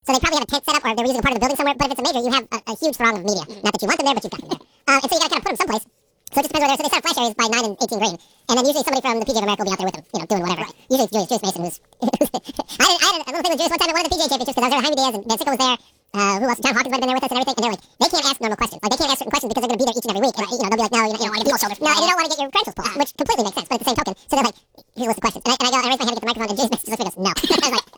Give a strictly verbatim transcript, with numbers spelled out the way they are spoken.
So they probably have a tent set up, or they're using a part of the building somewhere. But if it's a major, you have a, a huge throng of media. Not that you want them there, but you've got them there. Um, and so you got to kind of put them someplace. So it just depends where they're. So they set up flash areas by nine and eighteen green, and then usually somebody from the P G A of America will be out there with them, you know, doing whatever. Right. Usually it's Julius, Julius Mason, who's. I, had, I had a little thing with Julius one time at one of the P G A championships because I was there. Jaime Diaz and Van Sickle was there. Uh, who else? John Hawkins might have been there with us and everything. And they're like, they can't ask normal questions. Like they can't ask certain questions because they're going to be there each and every week. And you know, they'll be like, no, you, know, you don't want to get shoulder. No, and you don't want to get your credentials pulled, which completely makes sense. But at the same token, so they're like, here's what's the question? And I, and I go, I raise my hand to get the microphone, and Julius Mason just goes, no. I was like,